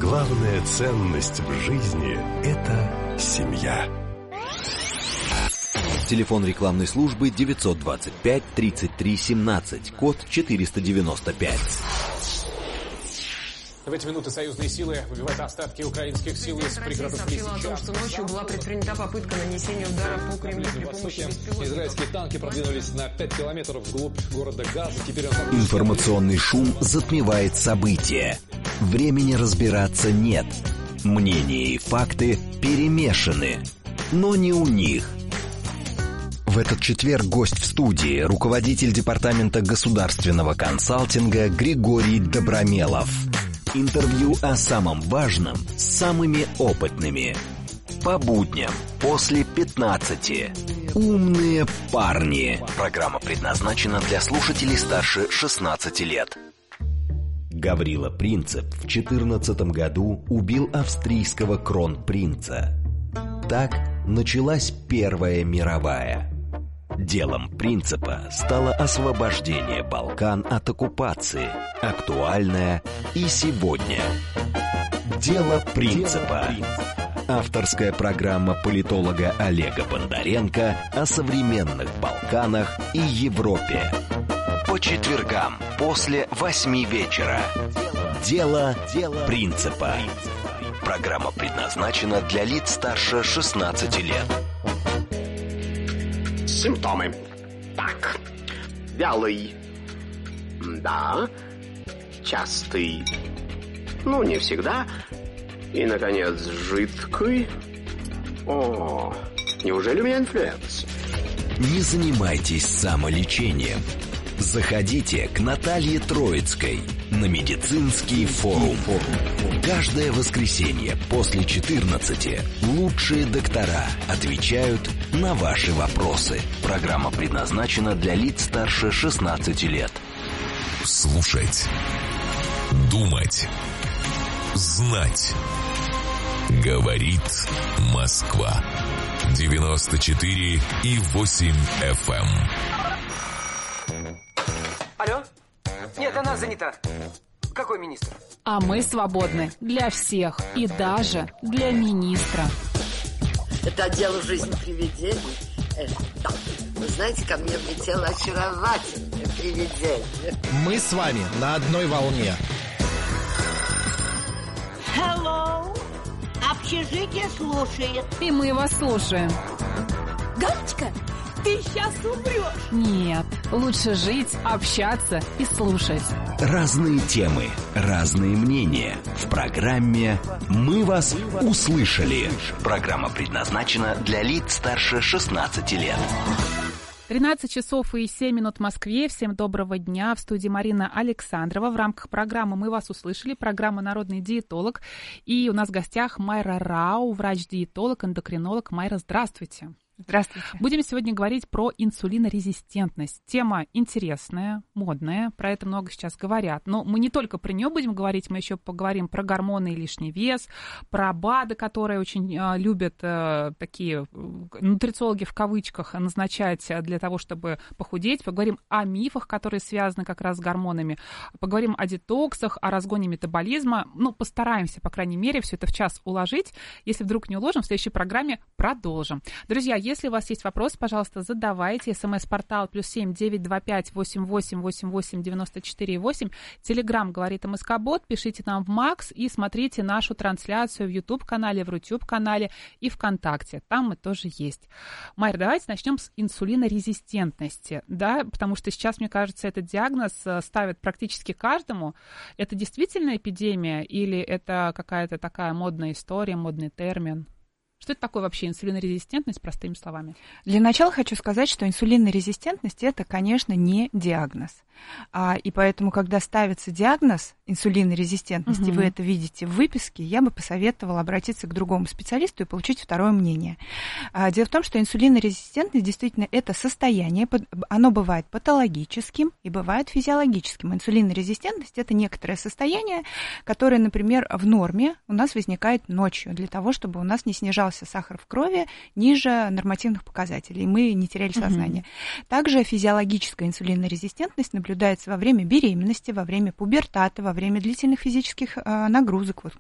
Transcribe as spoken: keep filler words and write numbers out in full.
Главная ценность в жизни – это семья. Телефон рекламной службы девятьсот двадцать пять тридцать три семнадцать, код четыреста девяносто пять. В эти минуты союзные силы выбивают остатки украинских сил из пригородов Лисичанска. Сообщила о том, что ночью была предпринята попытка нанесения удара по Кремлю при помощи беспилотников. Израильские танки продвинулись на пять километров вглубь города Газа. Теперь он... Информационный шум затмевает события. Времени разбираться нет. Мнения и факты перемешаны. Но не у них. В этот четверг гость в студии, руководитель департамента государственного консалтинга Григорий Добромелов. Интервью о самом важном с самыми опытными. По будням после пятнадцати. Умные парни. Программа предназначена для слушателей старше шестнадцати лет. Гаврила Принцип в четырнадцатом году убил австрийского кронпринца. Так началась Первая мировая. Делом Принципа стало освобождение Балкан от оккупации, актуальное и сегодня. Дело Принципа. Авторская программа политолога Олега Бондаренко о современных Балканах и Европе. По четвергам после восьми вечера. Дело Принципа. Программа предназначена для лиц старше шестнадцати лет. Симптомы. Так. Вялый. Да. Частый. Ну, не всегда. И, наконец, жидкий. О, неужели у меня инфлюенс? Не занимайтесь самолечением. Заходите к Наталье Троицкой на медицинский форум. Каждое воскресенье после четырнадцати лучшие доктора отвечают на ваши вопросы. Программа предназначена для лиц старше шестнадцати лет. Слушать, думать, знать. Говорит Москва. девяносто четыре и восемь эф эм. Алло? Нет, она занята. Какой министр? А мы свободны для всех и даже для министра. Это отдел жизни привидений. Э, да. Вы знаете, ко мне влетело очаровательное привидение. Мы с вами на одной волне. Hello. Общежитие слушает. И мы вас слушаем. Галочка, ты сейчас умрешь. Нет, лучше жить, общаться и слушать. Разные темы, разные мнения. В программе «Мы вас услышали». Программа предназначена для лиц старше шестнадцати лет. тринадцать часов и семь минут в Москве. Всем доброго дня. В студии Марина Александрова. В рамках программы «Мы вас услышали». Программа «Народный диетолог». И у нас в гостях Майра Рау, врач-диетолог, эндокринолог. Майра, здравствуйте. Здравствуйте. Будем сегодня говорить про инсулинорезистентность. Тема интересная, модная, про это много сейчас говорят. Но мы не только про нее будем говорить, мы еще поговорим про гормоны и лишний вес, про БАДы, которые очень э, любят э, такие нутрициологи в кавычках назначать для того, чтобы похудеть. Поговорим о мифах, которые связаны как раз с гормонами. Поговорим о детоксах, о разгоне метаболизма. Ну, постараемся, по крайней мере, все это в час уложить. Если вдруг не уложим, в следующей программе продолжим. Друзья, если у вас есть вопрос, пожалуйста, задавайте. СМС-портал плюс семь девять два пять восемь восемь восемь восемь девяносто четыре восемь. Телеграм говорит МСК-бот. Пишите нам в Макс и смотрите нашу трансляцию в YouTube-канале, в Рутюб-канале и ВКонтакте. Там мы тоже есть. Майра, давайте начнем с инсулинорезистентности, да, потому что сейчас, мне кажется, этот диагноз ставят практически каждому. Это действительно эпидемия или это какая-то такая модная история, модный термин? Что это такое вообще инсулинорезистентность, простыми словами? Для начала хочу сказать, что инсулинорезистентность – это, конечно, не диагноз. А, и поэтому, когда ставится диагноз инсулинорезистентности, угу. вы это видите в выписке, я бы посоветовала обратиться к другому специалисту и получить второе мнение. А, дело в том, что инсулинорезистентность действительно это состояние, оно бывает патологическим и бывает физиологическим. Инсулинорезистентность – это некоторое состояние, которое, например, в норме у нас возникает ночью, для того, чтобы у нас не снижался сахар в крови ниже нормативных показателей, и мы не теряли сознание. Угу. Также физиологическая инсулинорезистентность наблюдается во время беременности, во время пубертата, во время длительных физических э, нагрузок. Вот